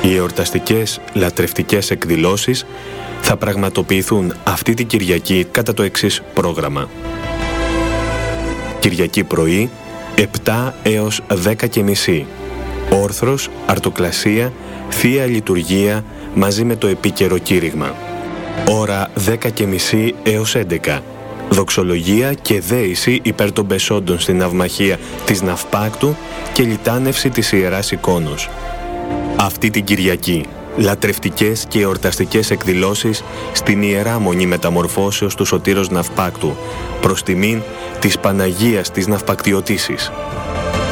Οι εορταστικές λατρευτικές εκδηλώσεις θα πραγματοποιηθούν αυτή την Κυριακή κατά το εξής πρόγραμμα. Κυριακή πρωί, 7 έως 10:30. Όρθρος, αρτοκλασία, Θεία Λειτουργία μαζί με το επίκαιρο κήρυγμα. Ώρα 10:30 έως 11. Δοξολογία και δέηση υπέρ των πεσόντων στην ναυμαχία της Ναυπάκτου και λιτάνευση της Ιεράς Εικόνος. Αυτή την Κυριακή, λατρευτικές και εορταστικές εκδηλώσεις στην Ιερά Μονή Μεταμορφώσεως του Σωτήρος Ναυπάκτου, προς τιμήν της Παναγίας της Ναυπακτιωτίσης.